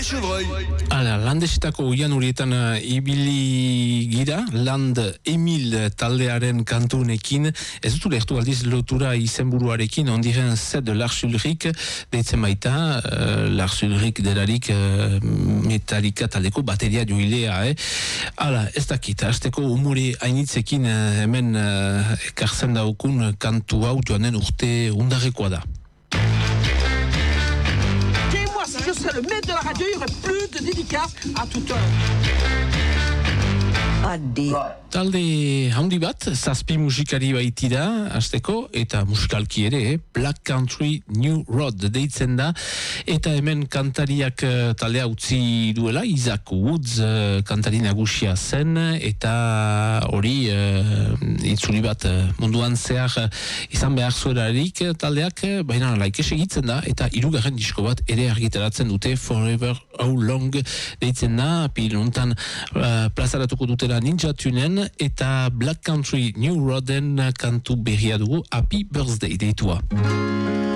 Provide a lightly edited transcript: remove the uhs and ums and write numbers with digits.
chevreuil. Hala, landesetako oian urietan ibili gira, Land Emil taldearen kantunekin, ez dut lehtu aldiz lotura izenburuarekin, ondiren Z de Lars Ulrich, deitzen baita, Lars Ulrich delarik Metallica taldeko bateria joilea, Hala, ez dakit, hasteko umore hainitzekin hemen ekartzen daukun kantu hau joanen urte undarrekoa da. Si je serais le maître de la radio, il y aurait plus de dédicaces à toute heure. Talde handi bat, zazpi musikari baitira, hasteko, eta musikalki ere, Black Country New Road deitzen da, eta hemen kantariak taldea utzi duela, Isaac Woods kantari nagusia zen, eta hori itzuli bat munduan zehar izan behar zuerarik taldeak, baina laikes egitzen da, eta hirugarren disko bat ere argitaratzen dute, Forever How Long deitzen da, piluntan plazaratuko dutela Ninja Tunen, eta Black Country New Roaden kantu berria dugu, Happy Birthday deitua.